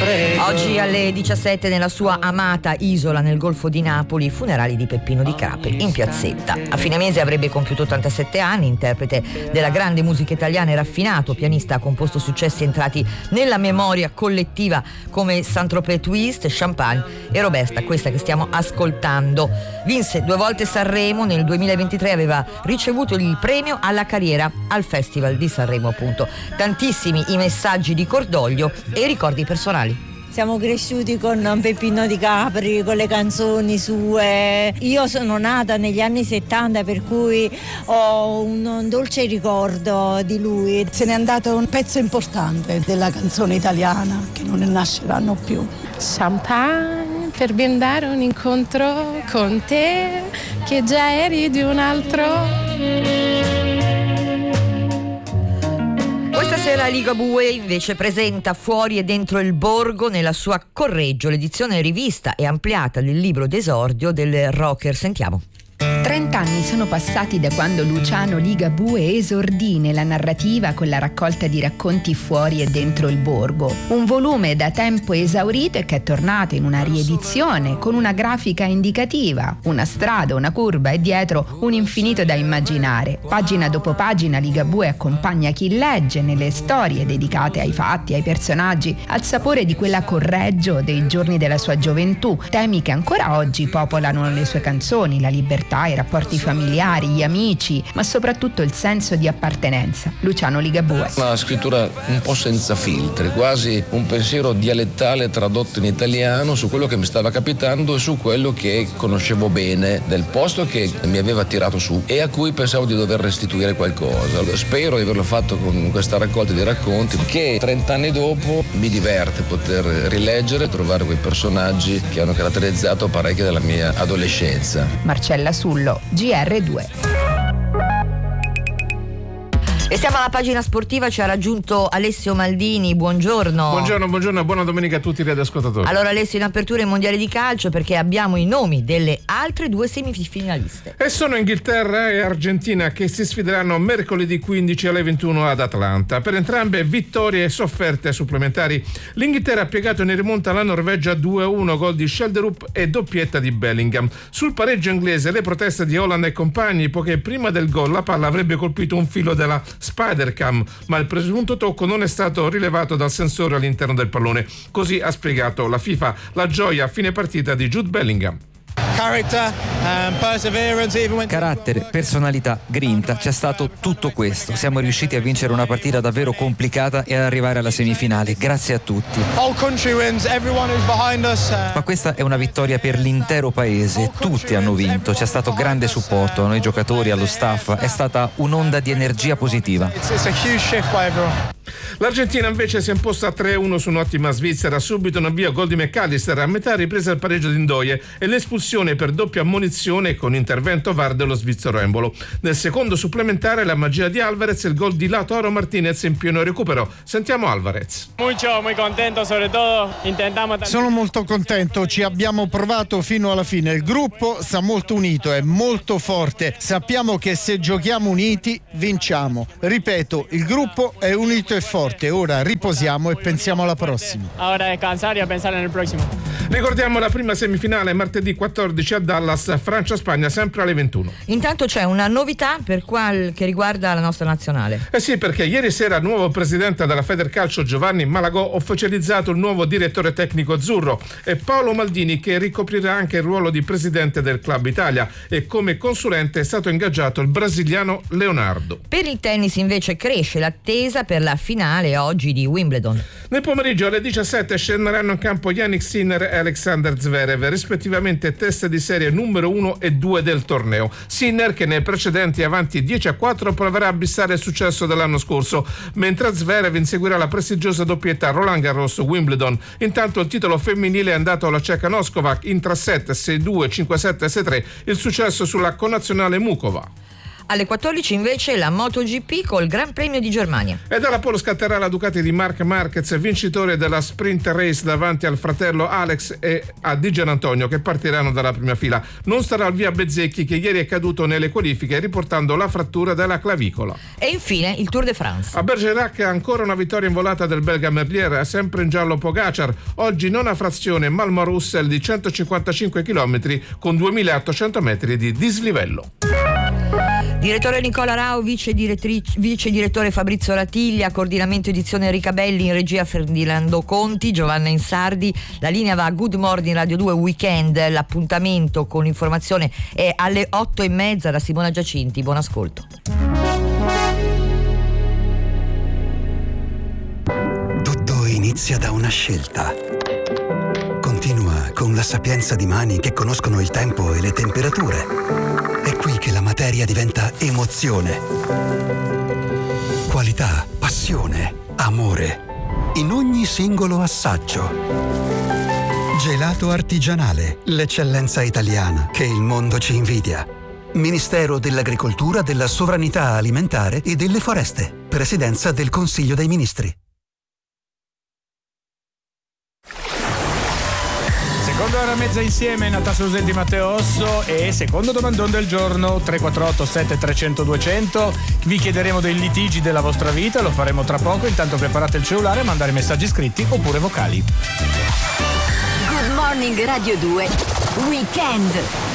Oggi alle 17 nella sua amata isola nel Golfo di Napoli, funerali di Peppino Di Capri in Piazzetta. A fine mese avrebbe compiuto 87 anni, interprete della grande musica italiana e raffinato pianista, ha composto successi entrati nella memoria collettiva come Saint-Tropez Twist, Champagne e Roberta, questa che stiamo ascoltando. Vinse 2 volte Sanremo, nel 2023 aveva ricevuto il premio alla carriera al Festival di Sanremo, appunto. Tantissimi i messaggi di cordoglio e i ricordi personali. Siamo cresciuti con Peppino Di Capri, con le canzoni sue. Io sono nata negli anni 70, per cui ho un dolce ricordo di lui. Se n'è andato un pezzo importante della canzone italiana che non ne nasceranno più. Champagne per brindare un incontro con te che già eri di un altro. Questa sera Ligabue invece presenta Fuori e dentro il borgo nella sua Correggio, l'edizione rivista e ampliata del libro d'esordio del rocker. Sentiamo. 30 anni sono passati da quando Luciano Ligabue esordì nella narrativa con la raccolta di racconti Fuori e dentro il borgo, un volume da tempo esaurito e che è tornato in una riedizione con una grafica indicativa, una strada, una curva e dietro un infinito da immaginare. Pagina dopo pagina Ligabue accompagna chi legge nelle storie dedicate ai fatti, ai personaggi, al sapore di quella Correggio dei giorni della sua gioventù, temi che ancora oggi popolano le sue canzoni, la libertà, i rapporti familiari, gli amici, ma soprattutto il senso di appartenenza. Luciano Ligabue. Una scrittura un po' senza filtri, quasi un pensiero dialettale tradotto in italiano su quello che mi stava capitando e su quello che conoscevo bene del posto che mi aveva tirato su e a cui pensavo di dover restituire qualcosa. Spero di averlo fatto con questa raccolta di racconti che 30 anni dopo mi diverte poter rileggere e trovare quei personaggi che hanno caratterizzato parecchio della mia adolescenza. Marcella Sullo, GR2. E siamo alla pagina sportiva, ci ha raggiunto Alessio Maldini, buongiorno. Buongiorno e buona domenica a tutti i radioascoltatori. Allora Alessio, in apertura ai mondiali di calcio, perché abbiamo i nomi delle altre 2 semifinaliste. E sono Inghilterra e Argentina che si sfideranno mercoledì 15 alle 21 ad Atlanta. Per entrambe vittorie e sofferte supplementari. L'Inghilterra ha piegato in rimonta la Norvegia 2-1, gol di Schelderup e doppietta di Bellingham. Sul pareggio inglese le proteste di Holland e compagni, poiché prima del gol la palla avrebbe colpito un filo della Spider-Cam, ma il presunto tocco non è stato rilevato dal sensore all'interno del pallone. Così ha spiegato la FIFA la gioia a fine partita di Jude Bellingham. Carattere, personalità, grinta, c'è stato tutto questo. Siamo riusciti a vincere una partita davvero complicata e ad arrivare alla semifinale. Grazie a tutti. Ma questa è una vittoria per l'intero paese. Tutti hanno vinto. C'è stato grande supporto a noi giocatori, allo staff. È stata un'onda di energia positiva. L'Argentina invece si è imposta 3-1 su un'ottima Svizzera. Subito un avvio gol di McAllister, a metà ripresa il pareggio di Ndoye e l'espulsione per doppia ammonizione con intervento VAR dello svizzero Embolo. Nel secondo supplementare la magia di Alvarez e il gol di Lautaro Martinez in pieno recupero. Sentiamo Alvarez. Sono molto contento, ci abbiamo provato fino alla fine. Il gruppo sta molto unito, è molto forte. Sappiamo che se giochiamo uniti vinciamo. Ripeto, il gruppo è unito e forte. Ora riposiamo e pensiamo alla prossima. Ora descansare e pensare nel prossimo. Ricordiamo la prima semifinale martedì 14 a Dallas, Francia-Spagna, sempre alle 21. Intanto c'è una novità che riguarda la nostra nazionale. Sì, perché ieri sera il nuovo presidente della Federcalcio Giovanni Malagò ha ufficializzato il nuovo direttore tecnico azzurro e Paolo Maldini, che ricoprirà anche il ruolo di presidente del Club Italia, e come consulente è stato ingaggiato il brasiliano Leonardo. Per il tennis invece cresce l'attesa per la finale oggi di Wimbledon. Nel pomeriggio alle 17 scenderanno in campo Jannik Sinner e Alexander Zverev, rispettivamente teste di serie numero 1 e 2 del torneo. Sinner, che nei precedenti avanti 10-4, proverà a bissare il successo dell'anno scorso, mentre Zverev inseguirà la prestigiosa doppietta Roland Garros Wimbledon. Intanto il titolo femminile è andato alla ceca Noskova in 3-7, 6-2, 5-7 e 6-3, il successo sulla connazionale Mukova. Alle 14 invece la MotoGP col Gran Premio di Germania. E dalla pole scatterà la Ducati di Marc Marquez, vincitore della sprint race davanti al fratello Alex e a Di Giannantonio, che partiranno dalla prima fila. Non starà al via Bezzecchi, che ieri è caduto nelle qualifiche riportando la frattura della clavicola. E infine il Tour de France. A Bergerac ancora una vittoria in volata del belga Merlier, sempre in giallo Pogacar, oggi nona frazione Malmo-Russell di 155 km con 2800 metri di dislivello. Direttore Nicola Rao, vice direttore Fabrizio Ratiglia, coordinamento edizione Enrica Belli, in regia Ferdinando Conti, Giovanna Insardi. La linea va a Good Morning Radio 2 Weekend. L'appuntamento con l'informazione è alle 8:30 da Simona Giacinti. Buon ascolto. Tutto inizia da una scelta. Continua con la sapienza di mani che conoscono il tempo e le temperature. È qui che la materia diventa emozione. Qualità, passione, amore. In ogni singolo assaggio. Gelato artigianale, l'eccellenza italiana che il mondo ci invidia. Ministero dell'Agricoltura, della Sovranità Alimentare e delle Foreste. Presidenza del Consiglio dei Ministri. Seconda ora mezza insieme, Natascia Usenti, Matteo Osso, e secondo domandone del giorno 348 7300 200. Vi chiederemo dei litigi della vostra vita, lo faremo tra poco. Intanto preparate il cellulare a mandare messaggi scritti oppure vocali. Good Morning Radio 2 Weekend.